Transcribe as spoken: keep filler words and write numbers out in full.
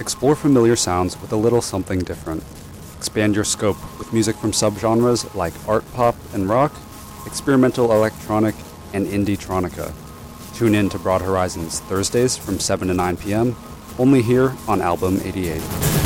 Explore familiar sounds with a little something different. Expand your scope with music from subgenres like art pop and rock, experimental electronic, and indie-tronica. Tune in to Broad Horizons Thursdays from seven to nine p.m., only here on Album eighty-eight.